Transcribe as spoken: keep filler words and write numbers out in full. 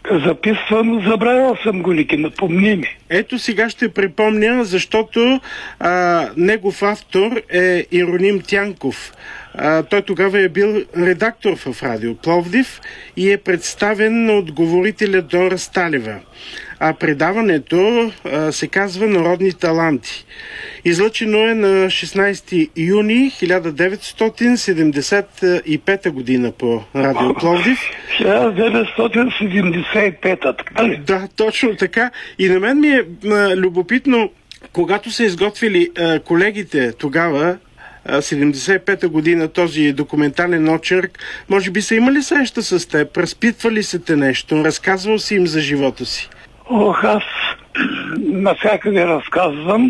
Записвам, забравял съм го, Лики, напомни ми. Ето сега ще припомня, защото а, негов автор е Ироним Тянков. А, той тогава е бил редактор в Радио Пловдив и е представен от говорителя Дора Сталева. А предаването а, се казва "Народни таланти". Излъчено е на шестнайсети юни хиляда деветстотин седемдесет и пета година по Радио Пловдив. хиляда деветстотин седемдесет и пета, така ли? Да, точно така. И на мен ми е а, любопитно, когато са изготвили а, колегите тогава, седемдесет и пета година, този документален очерк, може би са имали среща с теб, разпитвали се те нещо, разказвал си им за живота си? Ох, аз навсякъде разказвам.